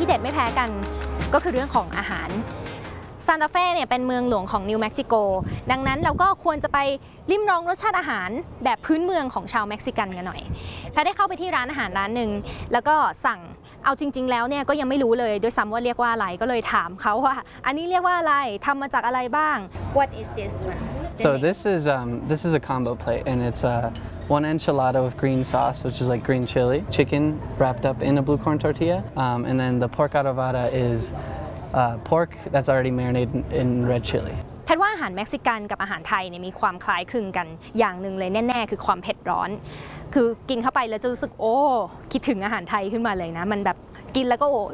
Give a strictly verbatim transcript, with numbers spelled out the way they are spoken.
ที่เด็ดไม่แพ้กันก็คือเรื่องของอาหารซานตาเฟ่เนี่ยเป็นเมืองหลวงของนิวเม็กซิโกดังนั้นเราก็ควรจะไปลิ้มลองรสชาติอาหารแบบพื้นเมืองของชาวเม็กซิกันกันหน่อยถ้าได้เข้าไปที่ร้านอาหารร้านหนึ่งแล้วก็สั่งเอาจริงๆแล้วเนี่ยก็ยังไม่รู้เลยด้วยซ้ำว่าเรียกว่าอะไรก็เลยถามเขาว่าอันนี้เรียกว่าอะไรทำมาจากอะไรบ้าง What is this one So this is um, this is a combo plate, and it's uh, one enchilada with green sauce, which is like green chili, chicken wrapped up in a blue corn tortilla, um, and then the pork adobada is uh, pork that's already marinated in red chili. แพทว่าอาหารเม็กซิกันกับอาหารไทยเนี่ยมีความคล้ายคลึงกันอย่างหนึ่งเลยแน่ๆคือความเผ็ดร้อนคือกินเข้าไปแล้วจะรู้สึกโอ้คิดถึงอาหารไทยขึ้นมาเลยนะมันแบบกินแล้วก็โอ้